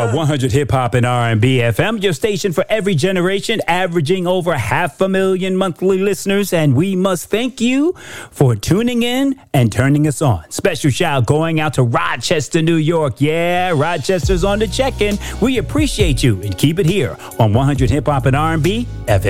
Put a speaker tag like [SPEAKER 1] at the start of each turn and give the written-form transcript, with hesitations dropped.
[SPEAKER 1] 100 Hip Hop and R&B FM, your station for every generation, averaging over 500,000 monthly listeners. And we must thank you for tuning in and turning us on. Special shout going out to Rochester, New York. Yeah, Rochester's on the check-in. We appreciate you and keep it here on 100 Hip Hop and R&B FM.